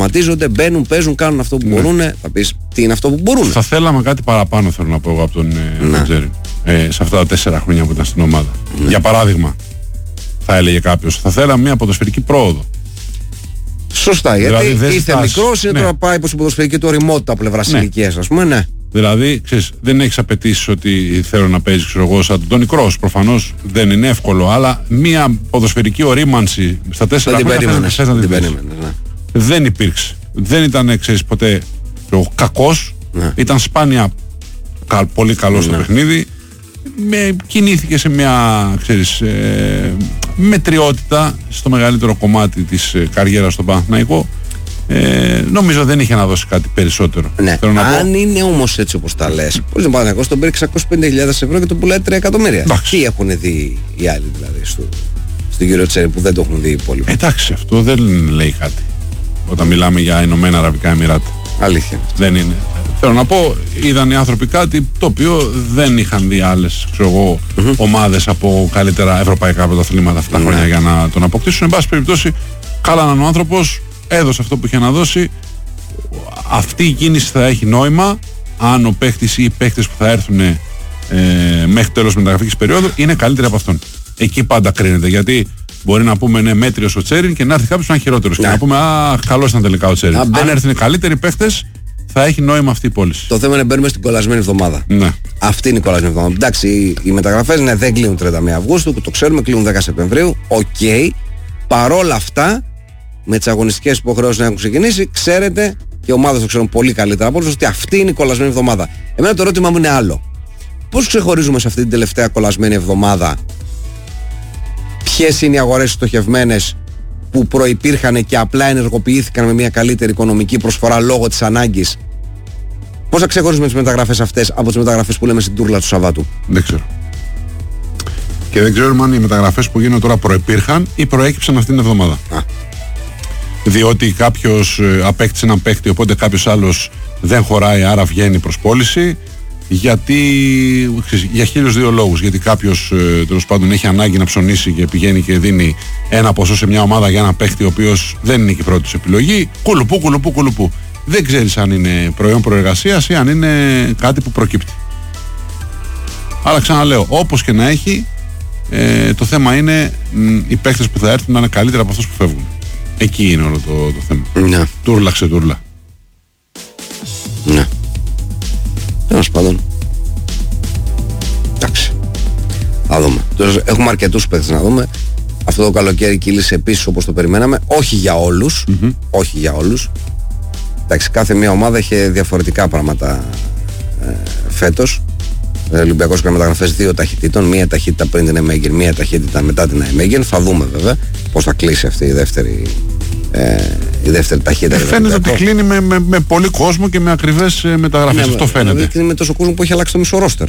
τραυματίζονται, μπαίνουν, παίζουν, κάνουν αυτό που μπορούν. Θα πεις τι είναι αυτό που μπορούν. Θα θέλαμε κάτι παραπάνω, θέλω να πω εγώ, από τον Τζέριν σε αυτά τα 4 χρόνια που ήταν στην ομάδα. Για παράδειγμα, θα έλεγε κάποιος, θα θέλαμε μια ποδοσφαιρική πρόοδο. Σωστά, δηλαδή, γιατί ήρθε μικρός, είναι τώρα πάει προς την ποδοσφαιρική του ωριμότητα από πλευράς ηλικίας, ας πούμε, ναι. Δηλαδή, ξέρεις, δεν έχεις απαιτήσεις ότι θέλω να παίζεις, ξέρω εγώ, σαν τον Τόνι Κρος. Προφανώς δεν είναι εύκολο, αλλά μια ποδοσφαιρική ορίμανση στα 4 χρόνια δεν υπήρξε. Δεν ήταν, ξέρεις, ποτέ κακός. Ήταν σπάνια πολύ καλό στο παιχνίδι. Κινήθηκε σε μια, ξέρεις, μετριότητα στο μεγαλύτερο κομμάτι της καριέρας στον Παναθηναϊκό. Νομίζω δεν είχε να δώσει κάτι περισσότερο. Ναι. Αν είναι όμως έτσι όπως τα λες, πώς δεν Παναθηναϊκός τον πήρε 650.000 ευρώ και τον πουλάει 3 εκατομμύρια. Τι έχουν δει οι άλλοι δηλαδή στον κύριο Τσέρι που δεν το έχουν δει οι υπόλοιποι? Εντάξει, αυτό δεν λέει κάτι όταν μιλάμε για Ηνωμένα Αραβικά Εμιράτα. Αλήθεια. Δεν είναι. Θέλω να πω, είδαν οι άνθρωποι κάτι το οποίο δεν είχαν δει άλλες, ξέρω εγώ, ομάδες από καλύτερα ευρωπαϊκά πρωταθλήματα αυτά τα χρόνια για να τον αποκτήσουν. Εν πάση περιπτώσει, κάλαναν ο άνθρωπος, έδωσε αυτό που είχε να δώσει. Αυτή η κίνηση θα έχει νόημα αν ο παίχτης ή οι παίχτες που θα έρθουν μέχρι τέλος μεταγραφικής περίοδου είναι καλύτεροι από αυτόν. Εκεί πάντα κρίνεται, γιατί μπορεί να πούμε ναι, μέτριος ο Τσέριν και να έρθει κάποιος να είναι χειρότερος. Και να πούμε καλός ήταν τελικά ο Τσέριν. Αν έρθουν καλύτεροι παίχτες, θα έχει νόημα αυτή η πώληση. Το θέμα είναι μπαίνουμε στην κολλασμένη εβδομάδα. Ναι. Αυτή είναι η κολλασμένη εβδομάδα. Εντάξει, οι μεταγραφές δεν κλείνουν 31 Αυγούστου, το ξέρουμε, κλείνουν 10 Σεπτεμβρίου. Παρόλα αυτά, με τις αγωνιστικές υποχρεώσεις να έχουν ξεκινήσει, ξέρετε, και οι ομάδες το ξέρουν πολύ καλύτερα από όλους, ότι αυτή είναι η κολλασμένη εβδομάδα. Εμένα το ερώτημά μου είναι άλλο. Πώς ξεχωρίζουμε σε αυτή την τελευταία κολλασμένη εβδομάδα ποιες είναι οι αγορές στοχευμένες που προϋπήρχαν και απλά ενεργοποιήθηκαν με μια καλύτερη οικονομική προσφορά λόγω της ανάγκης? Πώς θα ξεχωρίζουμε τις μεταγραφές αυτές από τις μεταγραφές που λέμε στην τούρλα του Σαββάτου? Δεν ξέρω. Και δεν ξέρουμε αν οι μεταγραφές που γίνονται τώρα προϋπήρχαν ή προέκυψαν αυτήν την εβδομάδα. Διότι κάποιος απέκτησε έναν παίκτη, οπότε κάποιος άλλος δεν χωράει, άρα βγαίνει προς πώληση. Γιατί, για 1002 λόγους. Γιατί κάποιος τέλος πάντων έχει ανάγκη να ψωνίσει και πηγαίνει και δίνει ένα ποσό σε μια ομάδα για ένα παίκτη ο οποίος δεν είναι και η πρώτη του επιλογή. Κουλουπού. Δεν ξέρεις αν είναι προϊόν προεργασίας ή αν είναι κάτι που προκύπτει. Αλλά ξαναλέω, όπως και να έχει, το θέμα είναι οι παίκτες που θα έρθουν να είναι καλύτερα από αυτούς που φεύγουν. Εκεί είναι όλο το θέμα. Ναι. Τούρλα ξετούρλα. Ναι. Τέλος πάντων. Εντάξει. Θα δούμε. Έχουμε αρκετούς παίκτες να δούμε. Αυτό το καλοκαίρι κύλησε επίσης όπως το περιμέναμε. Όχι για όλους. Όχι για όλους. Εντάξει, κάθε μια ομάδα είχε διαφορετικά πράγματα φέτος. Ο Ολυμπιακός έκανε μεταγραφές 2 ταχυτήτων. Μία ταχύτητα πριν την Εμέγεν, μία ταχύτητα μετά την Εμέγεν. Θα δούμε βέβαια πώς θα κλείσει αυτή η δεύτερη ταχύτητα. Φαίνεται ότι κλείνει με πολύ κόσμο και με ακριβές μεταγραφές. Αυτό φαίνεται. Δηλαδή κλείνει με τόσο κόσμο που έχει αλλάξει το μισό ρόστερ.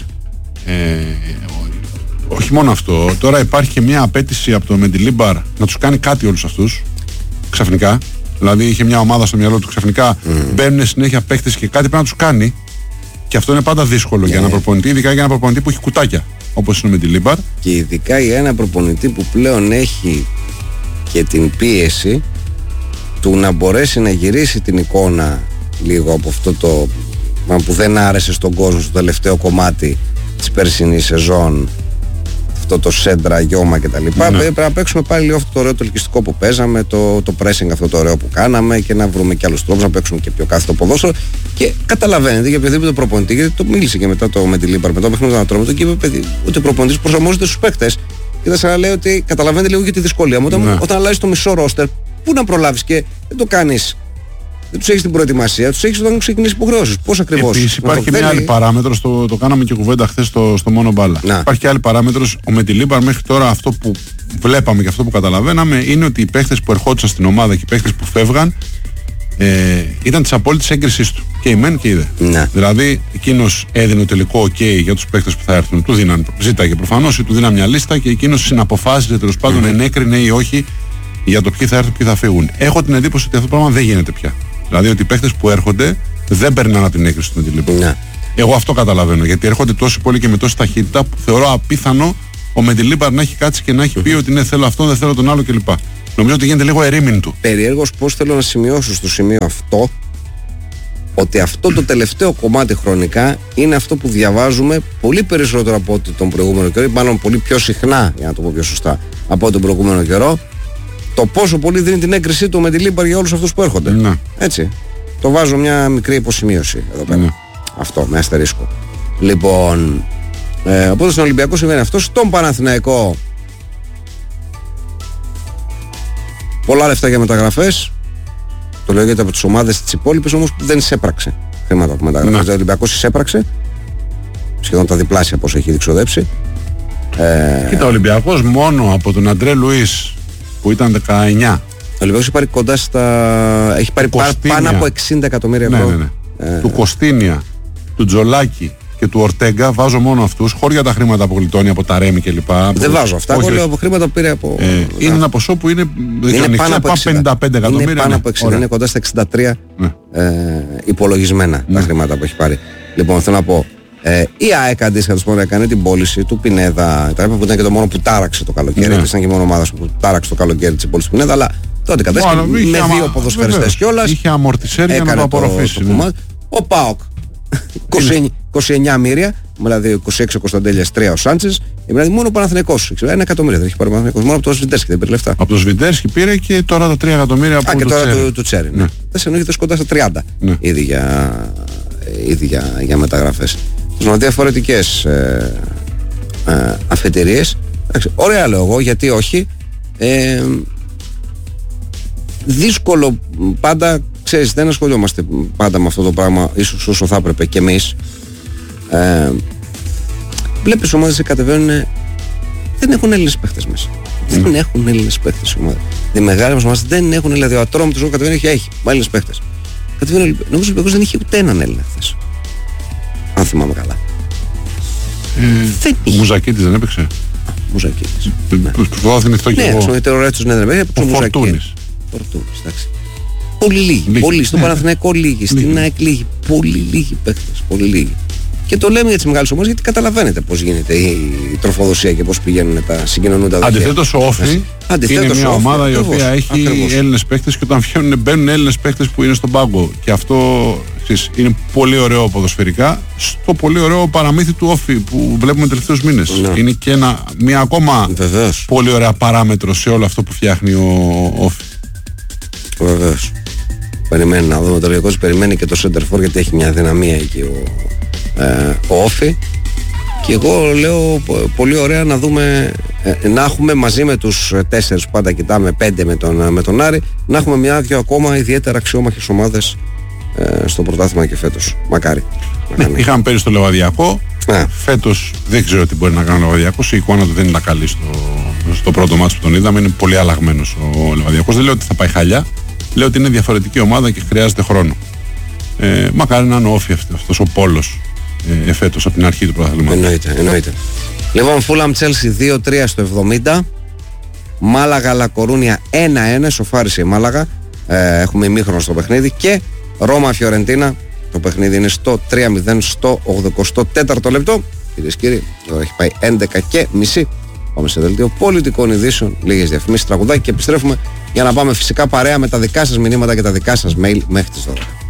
Όχι μόνο αυτό. Τώρα υπάρχει και μια απέτηση από το Μεντιλίμπαρ να τους κάνει κάτι όλους αυτούς ξαφνικά. Δηλαδή είχε μια ομάδα στο μυαλό του ξαφνικά. Μπαίνουν συνέχεια παίκτες και κάτι πρέπει να τους κάνει. Και αυτό είναι πάντα δύσκολο για ένα προπονητή, ειδικά για ένα προπονητή που έχει κουτάκια όπως είναι ο Μεντιλίμπαρ. Και ειδικά για ένα προπονητή που πλέον έχει και την πίεση του να μπορέσει να γυρίσει την εικόνα λίγο από αυτό το που δεν άρεσε στον κόσμο στο τελευταίο κομμάτι της περσινής σεζόν, αυτό το σέντρα, γιώμα κτλ. Πρέπει να παίξουμε πάλι λίγο αυτό το ωραίο το ελκυστικό που παίζαμε, το pressing αυτό το ωραίο που κάναμε και να βρούμε και άλλους τρόπους να παίξουμε και πιο κάθετο ποδόσφαιρο. Και καταλαβαίνετε για οποιοδήποτε προπονητή, γιατί το μίλησε και μετά το με τη Λίμπαρ, μετά το παιχνίδι να τρώμε, και είπε παιδί, ότι ο προπονητής προσαρμόζεται στους παίκτες. Και θα σας λέει ότι καταλαβαίνετε λίγο και τη δυσκολία μου. Όταν αλλάζει το μισό ρόστερ, πού να προλάβεις και δεν το κάνεις. Δεν τους έχεις την προετοιμασία, τους έχεις όταν έχουν ξεκινήσει υποχρεώσεις. Πώς ακριβώς? Επίσης υπάρχει και μια άλλη παράμετρος, το κάναμε και κουβέντα χθες στο μόνο μπάλα. Υπάρχει και άλλη παράμετρος. Ο Μεντιλίμπαρ μέχρι τώρα αυτό που βλέπαμε και αυτό που καταλαβαίναμε είναι ότι οι παίχτες που ερχόντουσαν στην ομάδα και οι παίχτες που φεύγαν ήταν της απόλυτης έγκρισης του. Και η μεν και η δε. Δηλαδή εκείνος έδινε τελικό OK για τους παίχτες που θα έρθουν. Του δίναν, ζήταγε προφανώς ή του δίναν μια λίστα και εκείνος συναποφάσιζε τέλος πάντων ενέκρινε ή όχι για το ποιοι θα έρθουν, ποιοι θα φύγουν. Έχω την εντύπωση ότι αυτό το πράγμα δεν γίνεται πια. Δηλαδή ότι οι παίχτες που έρχονται δεν περνάνε από την έγκριση του Μεντιλίμπαρ. Εγώ αυτό καταλαβαίνω. Γιατί έρχονται τόσο πολύ και με τόση ταχύτητα που θεωρώ απίθανο ο Μεντιλίμπαρ να έχει κάτσει και να έχει πει ότι ναι, θέλω αυτό, δεν θέλω τον άλλο κλπ. Νομίζω ότι γίνεται λίγο ερήμην του. Περίεργος πώς θέλω να σημειώσω στο σημείο αυτό ότι αυτό το τελευταίο κομμάτι χρονικά είναι αυτό που διαβάζουμε πολύ περισσότερο από ό,τι τον προηγούμενο καιρό, ή μάλλον πολύ πιο συχνά, για να το πω πιο σωστά, από τον προηγούμενο καιρό, το πόσο πολύ δίνει την έγκρισή του με τη Λίμπαρ για όλους αυτούς που έρχονται. Ναι. Έτσι. Το βάζω μια μικρή υποσημείωση εδώ πέρα. Ναι. Αυτό, με αστερίσκο. Λοιπόν, οπότε στον Ολυμπιακό συμβαίνει αυτό. Στον Παναθηναϊκό πολλά λεφτά για μεταγραφές. Το λέω γιατί από τις ομάδες της υπόλοιπες όμως που δεν εισέπραξε χρήματα από μεταγραφές. Ο Ολυμπιακός εισέπραξε σχεδόν τα διπλάσια πώς έχει διξοδέψει. Κοίτα, ο Ολυμπιακός μόνο από τον Αντρέ Λουίς που ήταν 19. Ο Ολυμπιακός έχει πάρει κοντά στα. Έχει πάρει πάνω από 60 εκατομμύρια ευρώ. Ναι. Του Κωστίνια, του Τζολάκη και του Ορτέγκα, βάζω μόνο αυτούς, χώρια τα χρήματα που γλιτώνει από τα Ρέμι κλπ. Δεν βάζω αυτά. Εγώ λέω από χρήματα που πήρε από. Είναι ένα ποσό που είναι πάνω από 55 εκατομμύρια. Είναι πάνω από 60, είναι κοντά στα 63 υπολογισμένα τα χρήματα που έχει πάρει. Λοιπόν, θέλω να πω. Η ΑΕΚ αντίστοιχα έκανε την πώληση του Πινέδα, που ήταν και το μόνο που τάραξε το καλοκαίρι. Ήταν και μόνο ομάδα που τάραξε το καλοκαίρι τη πώληση του Πινέδα, αλλά τότε κατέστηκε με δύο ποδοσφαιριστές κιόλας. Είχε αμορτισέρ για να το απορροφήσει. Ο ΠΑΟΚ 29 μοίρια, δηλαδή 26 ο Κωνσταντέλιας, 3 ο Σάντσες. Δηλαδή μόνο ο Παναθηναϊκός 1 εκατομμύριο δεν έχει πάρει ο Παναθηναϊκός, μόνο από το Σβιντέρσκι δεν πήρε λεφτά. Από το Σβιντέρσκι πήρε και τώρα τα 3 εκατομμύρια από το Τσέρι. Και τώρα του Τσέρι. Ναι. Δεν εννοείται κοντά στα 30 ήδη για μεταγραφές. Με διαφορετικές αφετηρίες. Ωραία λέω εγώ, γιατί όχι. Δύσκολο πάντα, ξέρεις, δεν ασχολιόμαστε πάντα με αυτό το πράγμα ίσως όσο θα έπρεπε και εμείς. Βλέπεις ομάδες που κατεβαίνουν, δεν έχουν Έλληνες παίχτες μέσα. Δεν έχουν Έλληνες παίχτες ομάδες. Οι μεγάλες μας δεν έχουν, δηλαδή ο Ατρόμητος κατεβαίνει και έχει Έλληνες παίχτες. Νομίζω ο Ολυμπιακός δεν είχε ούτε έναν Έλληνα χθες, αν θυμάμαι καλά. Ο Μουζακίτης δεν έπαιξε. Μουζακίτης. Του δόθηκε αυτό και εγώ. Ναι, δεν έπαιξε. Ο Φορτούνης. Εντάξει. Πολύ λίγοι. Πολύ. Στον Παναθηναϊκό λίγοι. Στην ΑΕΚ λίγοι. Πολύ λίγοι παίκτες. Πολύ λίγοι. Και το λέμε για τις μεγάλες ομάδες γιατί καταλαβαίνετε πώς γίνεται η τροφοδοσία και πώς πηγαίνουν τα συγκοινωνούντα δοχεία. Αντιθέτως ο Όφη είναι μια ομάδα η οποία έχει Έλληνες παίκτες και όταν μπαίνουν Έλληνες παίκτες που είναι στον πάγκο. Και αυτό είναι πολύ ωραίο ποδοσφαιρικά. Στο πολύ ωραίο παραμύθι του Όφη που βλέπουμε τελευταίους μήνες. Είναι και μια ακόμα πολύ ωραία παράμετρο σε όλο αυτό που φτιάχνει ο Όφη. Βεβαίως. Περιμένει να δούμε το Ολυμπιακός, περιμένει και το Center For γιατί έχει μια δυναμία εκεί ο Όφη. Και εγώ λέω πολύ ωραία να δούμε, να έχουμε μαζί με τους 4 που πάντα κοιτάμε, 5 με τον Άρη, να έχουμε μια-δυο ακόμα ιδιαίτερα αξιόμαχες ομάδες στο πρωτάθλημα και φέτος. Μακάρι. Είχαμε πέρυσι στο Λεβαδιακό. Φέτος δεν ξέρω τι μπορεί να κάνει ο Λεβαδιακός. Η εικόνα του δεν είναι καλή στο πρώτο μάτς που τον είδαμε. Είναι πολύ αλλαγμένος ο Λεβαδιακός. Δεν λέω ότι θα πάει χαλιά. Λέω ότι είναι διαφορετική ομάδα και χρειάζεται χρόνο. Μακάρι να είναι ο Όφη αυτός ο πόλος εφέτος από την αρχή του πρωταθλήματος. Εννοείται. Λοιπόν, Φούλαμ Τσέλσι 2-3 στο 70. Μάλαγα Λακορούνια 1-1. Σοφάρισε η Μάλαγα. Έχουμε ημίχρονο στο παιχνίδι. Και Ρώμα Φιωρεντίνα. Το παιχνίδι είναι στο 3-0 στο 84ο λεπτό. Κυρίες και κύριοι, τώρα έχει πάει 11:30. Πάμε σε δελτίο πολιτικών ειδήσεων, λίγες διαφημίσεις, τραγουδάκι και επιστρέφουμε για να πάμε φυσικά παρέα με τα δικά σας μηνύματα και τα δικά σας mail μέχρι τις 12.